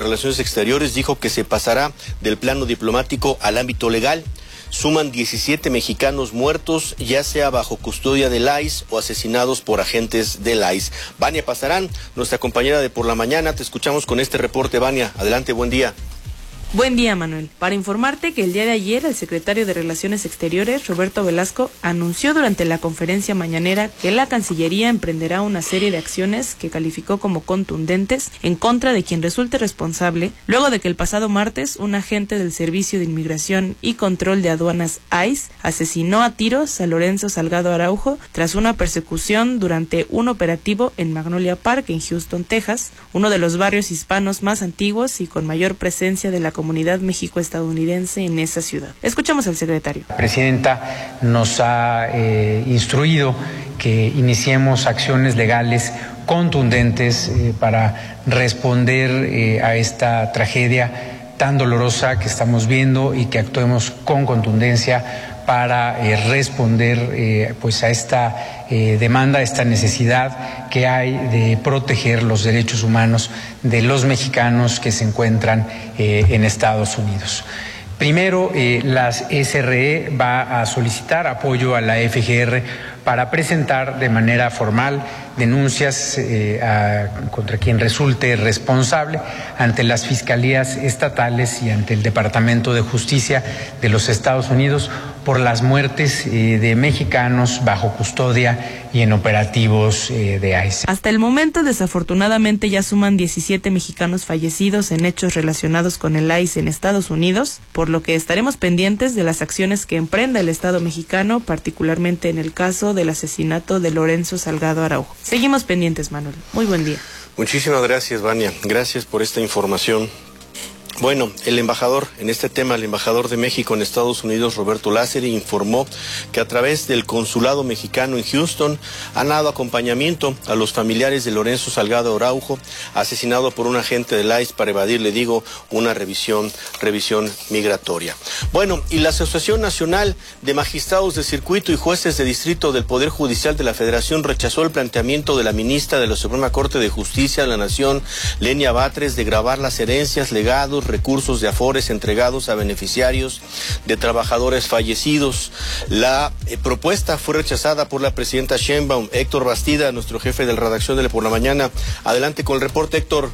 Relaciones Exteriores dijo que se pasará del plano diplomático al ámbito legal. Suman 17 mexicanos muertos, ya sea bajo custodia del ICE o asesinados por agentes del ICE. Vania Pasarán, nuestra compañera de Por la Mañana, te escuchamos con este reporte. Vania, adelante, buen día. Buen día, Manuel. Para informarte que el día de ayer el secretario de Relaciones Exteriores, Roberto Velasco, anunció durante la conferencia mañanera que la Cancillería emprenderá una serie de acciones que calificó como contundentes en contra de quien resulte responsable, luego de que el pasado martes un agente del Servicio de Inmigración y Control de Aduanas ICE asesinó a tiros a Lorenzo Salgado Araujo tras una persecución durante un operativo en Magnolia Park, en Houston, Texas, uno de los barrios hispanos más antiguos y con mayor presencia de la comunidad mexico-estadounidense en esa ciudad. Escuchamos al secretario. La presidenta nos ha instruido que iniciemos acciones legales contundentes para responder a esta tragedia tan dolorosa que estamos viendo y que actuemos con contundencia para responder pues a esta demanda, a esta necesidad que hay de proteger los derechos humanos de los mexicanos que se encuentran en Estados Unidos. Primero, la SRE va a solicitar apoyo a la FGR para presentar de manera formal denuncias contra quien resulte responsable ante las fiscalías estatales y ante el Departamento de Justicia de los Estados Unidos por las muertes de mexicanos bajo custodia y en operativos de ICE. Hasta el momento, desafortunadamente, ya suman 17 mexicanos fallecidos en hechos relacionados con el ICE en Estados Unidos, por lo que estaremos pendientes de las acciones que emprenda el Estado mexicano, particularmente en el caso del asesinato de Lorenzo Salgado Araujo. Seguimos pendientes, Manuel. Muy buen día. Muchísimas gracias, Vania. Gracias por esta información. Bueno, el embajador de México en Estados Unidos, Roberto Lázari, informó que a través del consulado mexicano en Houston han dado acompañamiento a los familiares de Lorenzo Salgado Araujo, asesinado por un agente del ICE para evadir, una revisión migratoria. Bueno, y la Asociación Nacional de Magistrados de Circuito y Jueces de Distrito del Poder Judicial de la Federación rechazó el planteamiento de la ministra de la Suprema Corte de Justicia de la Nación, Lenia Batres, de gravar las herencias, legados, recursos de afores entregados a beneficiarios de trabajadores fallecidos. La propuesta fue rechazada por la presidenta Sheinbaum. Héctor Bastida, nuestro jefe de la redacción de Por la Mañana. Adelante con el reporte, Héctor.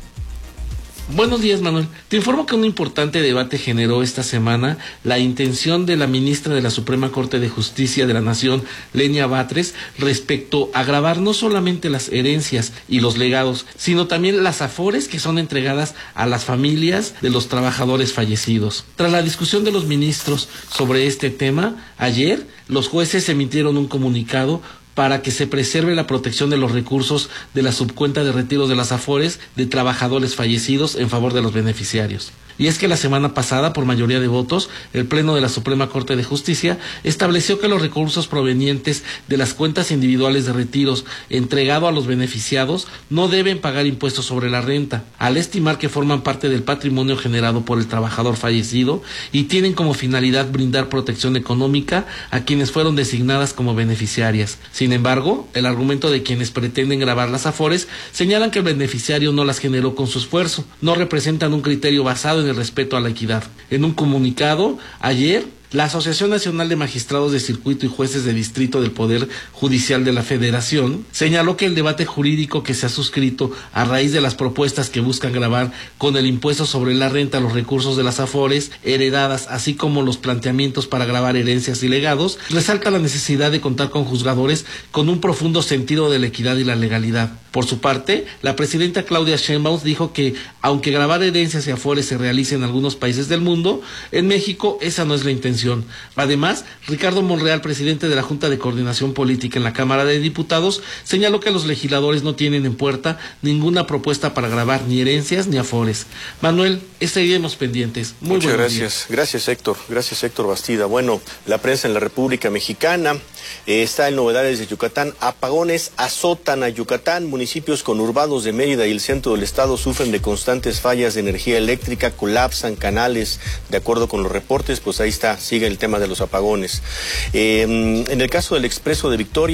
Buenos días, Manuel. Te informo que un importante debate generó esta semana la intención de la ministra de la Suprema Corte de Justicia de la Nación, Lenia Batres, respecto a gravar no solamente las herencias y los legados, sino también las afores que son entregadas a las familias de los trabajadores fallecidos. Tras la discusión de los ministros sobre este tema, ayer los jueces emitieron un comunicado para que se preserve la protección de los recursos de la subcuenta de retiros de las afores de trabajadores fallecidos en favor de los beneficiarios. Y es que la semana pasada, por mayoría de votos, el Pleno de la Suprema Corte de Justicia estableció que los recursos provenientes de las cuentas individuales de retiros entregado a los beneficiados no deben pagar impuestos sobre la renta, al estimar que forman parte del patrimonio generado por el trabajador fallecido y tienen como finalidad brindar protección económica a quienes fueron designadas como beneficiarias. Sin embargo, el argumento de quienes pretenden gravar las afores señalan que el beneficiario no las generó con su esfuerzo, no representan un criterio basado en el respeto a la equidad. En un comunicado, ayer, la Asociación Nacional de Magistrados de Circuito y Jueces de Distrito del Poder Judicial de la Federación señaló que el debate jurídico que se ha suscrito a raíz de las propuestas que buscan gravar con el impuesto sobre la renta los recursos de las afores heredadas, así como los planteamientos para gravar herencias y legados, resalta la necesidad de contar con juzgadores con un profundo sentido de la equidad y la legalidad. Por su parte, la presidenta Claudia Sheinbaum dijo que, aunque gravar herencias y afores se realice en algunos países del mundo, en México esa no es la intención. Además, Ricardo Monreal, presidente de la Junta de Coordinación Política en la Cámara de Diputados, señaló que los legisladores no tienen en puerta ninguna propuesta para gravar ni herencias ni afores. Manuel, seguiremos pendientes. Muchas gracias. Gracias, Héctor. Gracias, Héctor Bastida. Bueno, la prensa en la República Mexicana está en novedades de Yucatán. Apagones azotan a Yucatán. Municipios conurbados de Mérida y el centro del estado sufren de constantes fallas de energía eléctrica, colapsan canales. De acuerdo con los reportes, pues ahí está, sigue el tema de los apagones. En el caso del Expreso de Victoria,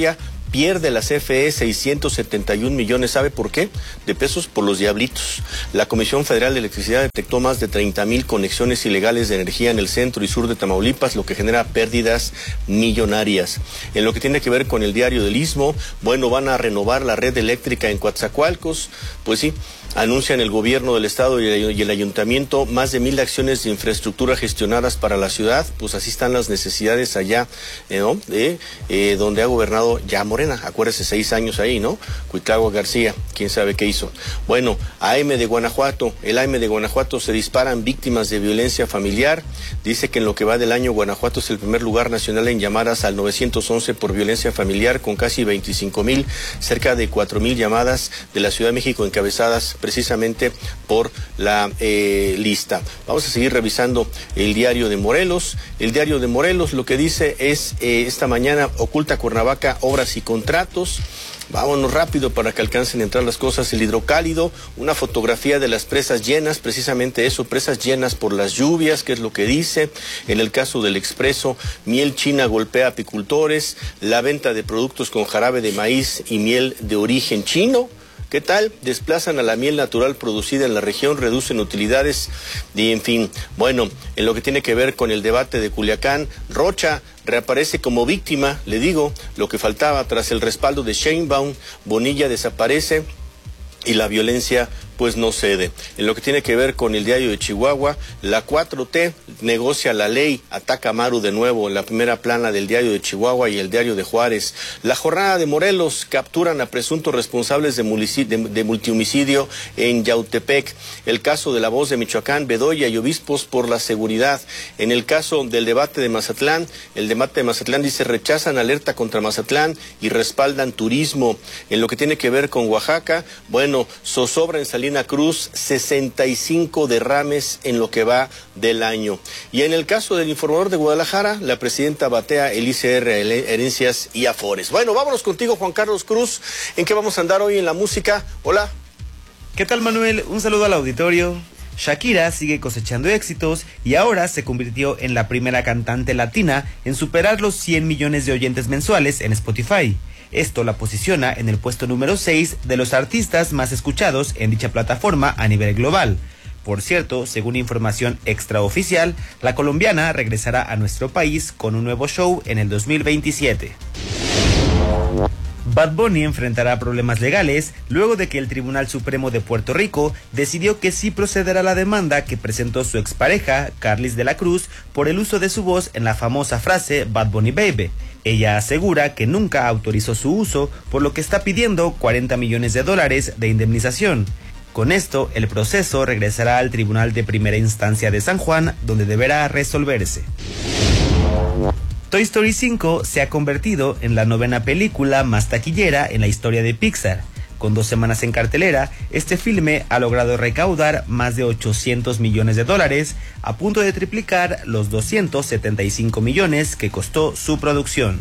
pierde la CFE 671 millones, ¿sabe por qué? De pesos por los diablitos. La Comisión Federal de Electricidad detectó más de 30,000 conexiones ilegales de energía en el centro y sur de Tamaulipas, lo que genera pérdidas millonarias. En lo que tiene que ver con el Diario del Istmo, bueno, van a renovar la red eléctrica en Coatzacoalcos, pues sí. Anuncian el gobierno del estado y el ayuntamiento más de 1,000 acciones de infraestructura gestionadas para la ciudad. Pues así están las necesidades allá, ¿no? Donde ha gobernado ya Morena. Acuérdese, 6 años ahí, ¿no? Cuitlagua García, quién sabe qué hizo. Bueno, AM de Guanajuato. El AM de Guanajuato se disparan víctimas de violencia familiar. Dice que en lo que va del año, Guanajuato es el primer lugar nacional en llamadas al 911 por violencia familiar, con casi 25,000, cerca de 4,000 llamadas de la Ciudad de México encabezadas precisamente por la lista. Vamos a seguir revisando el Diario de Morelos. El Diario de Morelos lo que dice es, esta mañana, oculta Cuernavaca obras y contratos. Vámonos rápido para que alcancen a entrar las cosas. El Hidrocálido, una fotografía de las presas llenas, precisamente eso, presas llenas por las lluvias, que es lo que dice. En el caso del Expreso, miel china golpea a apicultores, la venta de productos con jarabe de maíz y miel de origen chino. ¿Qué tal? Desplazan a la miel natural producida en la región, reducen utilidades y en fin. Bueno, en lo que tiene que ver con el debate de Culiacán, Rocha reaparece como víctima, le digo, lo que faltaba tras el respaldo de Sheinbaum. Bonilla desaparece y la violencia pues no cede. En lo que tiene que ver con el Diario de Chihuahua, la 4T negocia la ley, ataca a Maru de nuevo en la primera plana del Diario de Chihuahua y el Diario de Juárez. La Jornada de Morelos, capturan a presuntos responsables de multihomicidio en Yautepec. El caso de La Voz de Michoacán, Bedoya y obispos por la seguridad. En el caso del debate de Mazatlán, el debate de Mazatlán dice, rechazan alerta contra Mazatlán y respaldan turismo. En lo que tiene que ver con Oaxaca, bueno, zozobra en Salina Cruz, 65 derrames en lo que va del año. Y en el caso del Informador de Guadalajara, la presidenta batea el ICR, herencias y afores. Bueno, vámonos contigo, Juan Carlos Cruz. ¿En qué vamos a andar hoy en la música? Hola. ¿Qué tal, Manuel? Un saludo al auditorio. Shakira sigue cosechando éxitos y ahora se convirtió en la primera cantante latina en superar los 100 millones de oyentes mensuales en Spotify. Esto la posiciona en el puesto número 6 de los artistas más escuchados en dicha plataforma a nivel global. Por cierto, según información extraoficial, la colombiana regresará a nuestro país con un nuevo show en el 2027. Bad Bunny enfrentará problemas legales luego de que el Tribunal Supremo de Puerto Rico decidió que sí procederá la demanda que presentó su expareja, Carlis de la Cruz, por el uso de su voz en la famosa frase Bad Bunny Baby. Ella asegura que nunca autorizó su uso, por lo que está pidiendo $40 millones de indemnización. Con esto, el proceso regresará al Tribunal de Primera Instancia de San Juan, donde deberá resolverse. Toy Story 5 se ha convertido en la 9ª película más taquillera en la historia de Pixar. Con 2 semanas en cartelera, este filme ha logrado recaudar más de $800 millones, a punto de triplicar los 275 millones que costó su producción.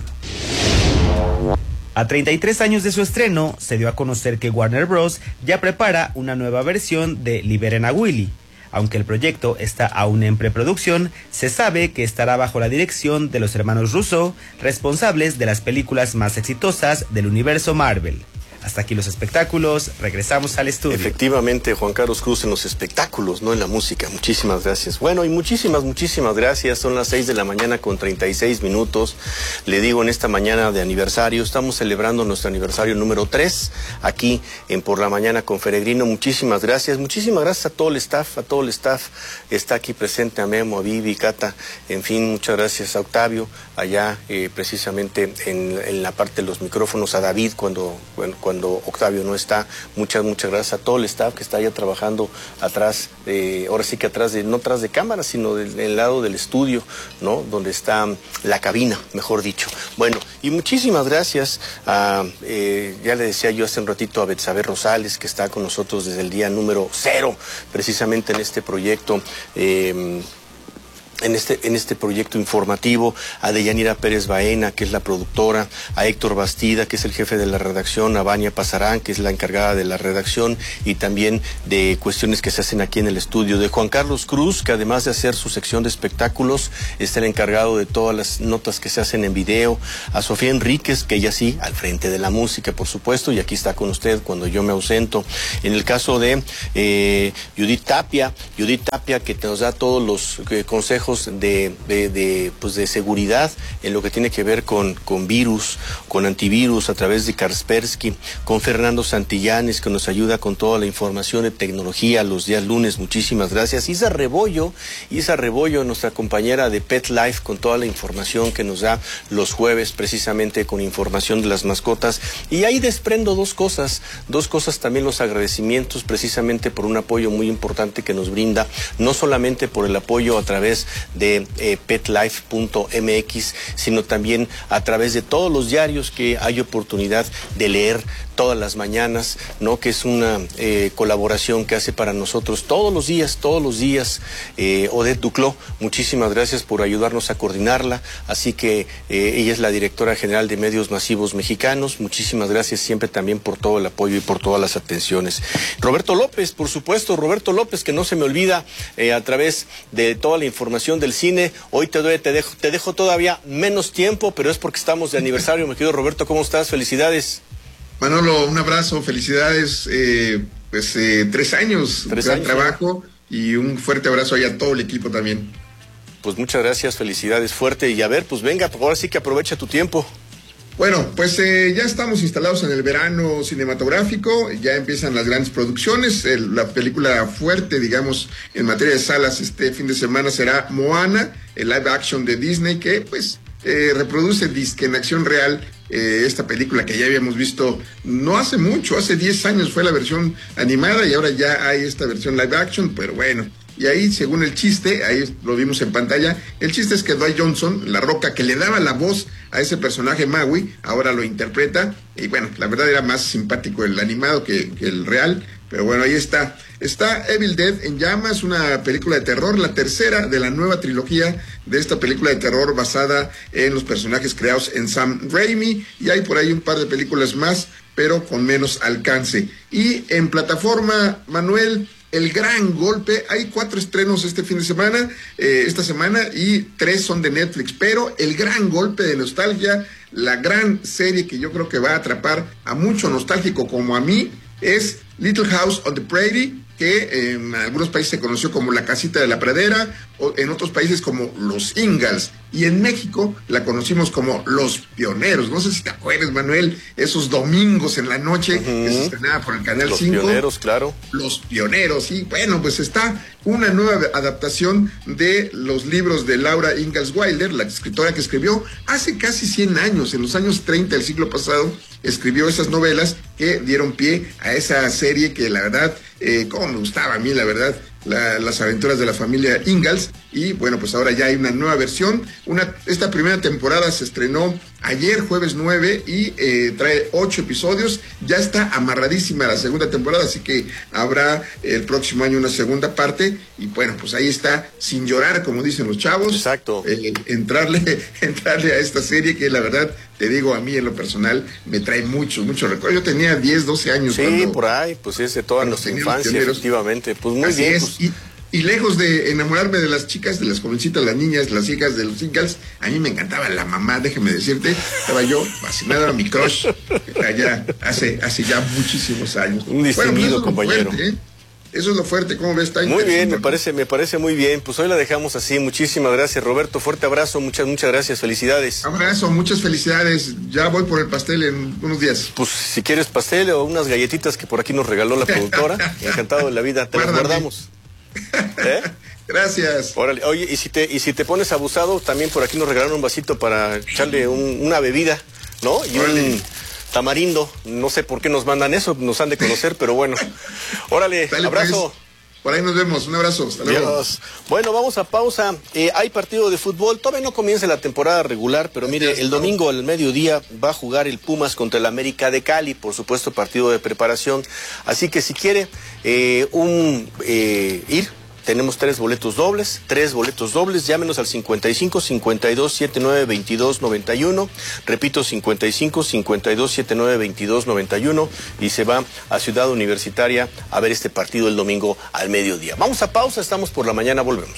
A 33 años de su estreno, se dio a conocer que Warner Bros. Ya prepara una nueva versión de Liberen a Willy. Aunque el proyecto está aún en preproducción, se sabe que estará bajo la dirección de los hermanos Russo, responsables de las películas más exitosas del universo Marvel. Hasta aquí los espectáculos, regresamos al estudio. Efectivamente, Juan Carlos Cruz en los espectáculos, no en la música. Muchísimas gracias. Bueno, y muchísimas gracias. Son las 6 de la mañana con 36 minutos. Le digo, en esta mañana de aniversario, estamos celebrando nuestro aniversario número 3, aquí en Por la Mañana con Peregrino. Muchísimas gracias a todo el staff, está aquí presente, a Memo, a Vivi, Cata, en fin, muchas gracias a Octavio, allá precisamente en la parte de los micrófonos, a David cuando Octavio no está. Muchas gracias a todo el staff que está allá trabajando atrás, ahora sí que no atrás de cámara, sino del lado del estudio, ¿no? Donde está la cabina, mejor dicho. Bueno, y muchísimas gracias a, ya le decía yo hace un ratito, a Betsabe Rosales, que está con nosotros desde el día número 0, precisamente en este proyecto. en este proyecto informativo, a Deyanira Pérez Baena, que es la productora, a Héctor Bastida, que es el jefe de la redacción, a Vania Pasarán, que es la encargada de la redacción, y también de cuestiones que se hacen aquí en el estudio, de Juan Carlos Cruz, que además de hacer su sección de espectáculos, está el encargado de todas las notas que se hacen en video, a Sofía Enríquez, que ella sí, al frente de la música, por supuesto, y aquí está con usted cuando yo me ausento. En el caso de Judith Tapia, que nos da todos los consejos de seguridad en lo que tiene que ver con virus, con antivirus a través de Kaspersky, con Fernando Santillanes, que nos ayuda con toda la información de tecnología los días lunes, muchísimas gracias. Isa Rebollo, nuestra compañera de Pet Life, con toda la información que nos da los jueves, precisamente con información de las mascotas. Y ahí desprendo dos cosas también, los agradecimientos precisamente por un apoyo muy importante que nos brinda, no solamente por el apoyo a través de petlife.mx, sino también a través de todos los diarios que hay oportunidad de leer todas las mañanas, ¿no? Que es una colaboración que hace para nosotros todos los días, Odette Duclos. Muchísimas gracias por ayudarnos a coordinarla, así que ella es la directora general de Medios Masivos Mexicanos. Muchísimas gracias siempre también por todo el apoyo y por todas las atenciones. Roberto López, por supuesto, que no se me olvida, a través de toda la información del cine. Hoy te dejo todavía menos tiempo, pero es porque estamos de aniversario. Mi querido Roberto, ¿cómo estás? Felicidades. Manolo, un abrazo, felicidades, 3 años, gran trabajo, y un fuerte abrazo ahí a todo el equipo también. Pues muchas gracias, felicidades, fuerte, y a ver, pues venga, ahora sí que aprovecha tu tiempo. Bueno, pues ya estamos instalados en el verano cinematográfico, ya empiezan las grandes producciones, la película fuerte, digamos, en materia de salas este fin de semana será Moana, el live action de Disney, que pues reproduce disque en acción real esta película que ya habíamos visto no hace mucho, hace 10 años fue la versión animada y ahora ya hay esta versión live action, pero bueno. Y ahí, según el chiste, ahí lo vimos en pantalla, el chiste es que Dwayne Johnson, La Roca, que le daba la voz a ese personaje Maui, ahora lo interpreta, y bueno, la verdad era más simpático el animado que el real, pero bueno, ahí está. Está Evil Dead en Llamas, una película de terror, la tercera de la nueva trilogía de esta película de terror basada en los personajes creados en Sam Raimi, y hay por ahí un par de películas más, pero con menos alcance. Y en plataforma, Manuel, El Gran Golpe, hay 4 estrenos este fin de semana, esta semana, y 3 son de Netflix, pero El Gran Golpe de nostalgia, la gran serie que yo creo que va a atrapar a mucho nostálgico como a mí, es Little House on the Prairie, que en algunos países se conoció como La Casita de la Pradera, o en otros países como Los Ingalls, y en México la conocimos como Los Pioneros. No sé si te acuerdas, Manuel, esos domingos en la noche que se estrenaba por el Canal 5. Los Pioneros, claro. Los Pioneros, y bueno, pues está una nueva adaptación de los libros de Laura Ingalls Wilder, la escritora que escribió hace casi 100 años, en los años 30 del siglo pasado, escribió esas novelas que dieron pie a esa serie que la verdad, como me gustaba a mí, la verdad, las aventuras de la familia Ingalls. Y bueno, pues ahora ya hay una nueva versión. Esta primera temporada se estrenó ayer, jueves 9, y trae 8 episodios. Ya está amarradísima la segunda temporada, así que habrá el próximo año una segunda parte. Y bueno, pues ahí está, sin llorar, como dicen los chavos. Exacto. Entrarle a esta serie que la verdad, te digo, a mí en lo personal me trae mucho recuerdo. Yo tenía 10, 12 años. Sí, por ahí, pues es de toda nuestra infancia, efectivamente. Pues muy así bien. Es. Pues... Y lejos de enamorarme de las chicas, de las jovencitas, las niñas, las hijas de los Ingalls, a mí me encantaba la mamá, déjeme decirte, estaba yo fascinado, a mi crush, allá hace ya muchísimos años. Un distinguido compañero. Fuerte, eso es lo fuerte, ¿cómo ves? Está muy bien, me parece muy bien. Pues hoy la dejamos así. Muchísimas gracias, Roberto. Fuerte abrazo, muchas gracias, felicidades. Abrazo, muchas felicidades. Ya voy por el pastel en unos días. Pues si quieres pastel o unas galletitas que por aquí nos regaló la productora, encantado de la vida, te las guardamos. Gracias. Órale, oye, y si te pones abusado, también por aquí nos regalaron un vasito para echarle una bebida, ¿no? Y un tamarindo. No sé por qué nos mandan eso, nos han de conocer, pero bueno. Órale, dale, abrazo. Pues. Por ahí nos vemos, un abrazo, hasta luego. Dios. Bueno, vamos a pausa. Hay partido de fútbol, todavía no comienza la temporada regular, pero mire, el domingo al mediodía va a jugar el Pumas contra el América de Cali, por supuesto partido de preparación, así que si quiere ir, tenemos 3 boletos dobles, llámenos al 55 52 79 22 91, repito 55 52 79 22 91 y se va a Ciudad Universitaria a ver este partido el domingo al mediodía. Vamos a pausa, estamos por la mañana, volvemos.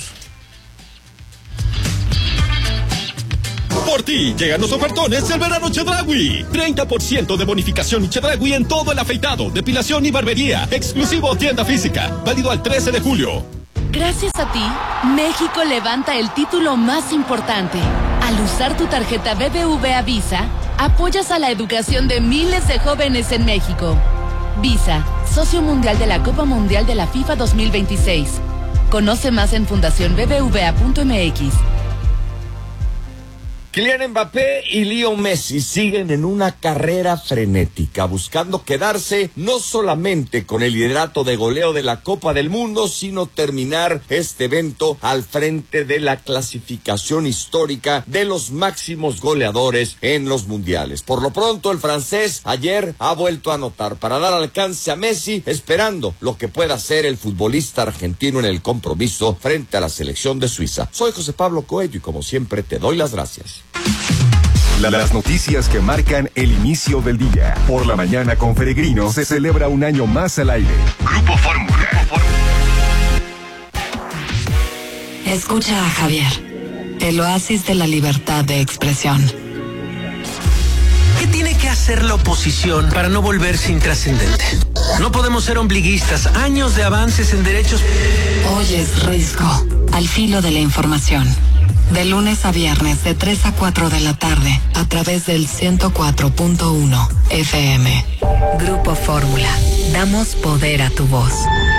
Por ti, llegan los ofertones del verano Chedraui. 30% de bonificación Chedraui en todo el afeitado, depilación y barbería. Exclusivo tienda física. Válido al 13 de julio. Gracias a ti, México levanta el título más importante. Al usar tu tarjeta BBVA Visa, apoyas a la educación de miles de jóvenes en México. Visa, socio mundial de la Copa Mundial de la FIFA 2026. Conoce más en fundacionbbva.mx. Kylian Mbappé y Leo Messi siguen en una carrera frenética, buscando quedarse no solamente con el liderato de goleo de la Copa del Mundo, sino terminar este evento al frente de la clasificación histórica de los máximos goleadores en los mundiales. Por lo pronto, el francés ayer ha vuelto a anotar para dar alcance a Messi, esperando lo que pueda hacer el futbolista argentino en el compromiso frente a la selección de Suiza. Soy José Pablo Coello y como siempre te doy las gracias. Las noticias que marcan el inicio del día. Por la mañana con Peregrino se celebra un año más al aire. Grupo Fórmula. Escucha a Javier, el oasis de la libertad de expresión. ¿Qué tiene que hacer la oposición para no volverse intrascendente? No podemos ser ombliguistas. Años de avances en derechos. Oyes Risco, al filo de la información. De lunes a viernes de 3 a 4 de la tarde a través del 104.1 FM. Grupo Fórmula. Damos poder a tu voz.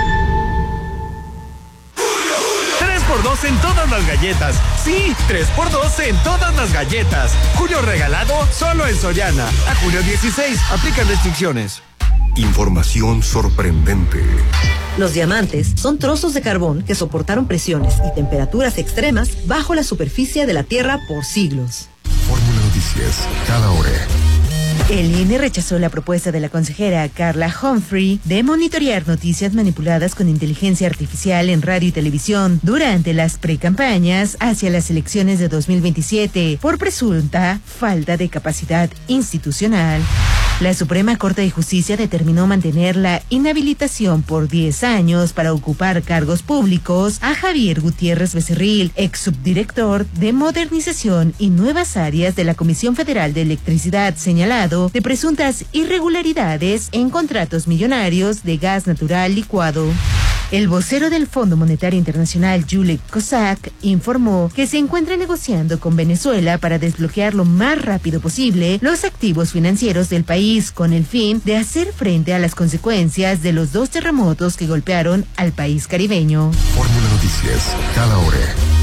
3x2 en todas las galletas. Sí, 3x2 en todas las galletas. Julio regalado solo en Soriana. A julio 16. Aplican restricciones. Información sorprendente. Los diamantes son trozos de carbón que soportaron presiones y temperaturas extremas bajo la superficie de la Tierra por siglos. Fórmula Noticias, cada hora. El INE rechazó la propuesta de la consejera Carla Humphrey de monitorear noticias manipuladas con inteligencia artificial en radio y televisión durante las precampañas hacia las elecciones de 2027 por presunta falta de capacidad institucional. La Suprema Corte de Justicia determinó mantener la inhabilitación por 10 años para ocupar cargos públicos a Javier Gutiérrez Becerril, ex subdirector de Modernización y Nuevas Áreas de la Comisión Federal de Electricidad, señalado de presuntas irregularidades en contratos millonarios de gas natural licuado. El vocero del Fondo Monetario Internacional, Julek Kozak, informó que se encuentra negociando con Venezuela para desbloquear lo más rápido posible los activos financieros del país con el fin de hacer frente a las consecuencias de los 2 terremotos que golpearon al país caribeño. Fórmula Noticias, cada hora.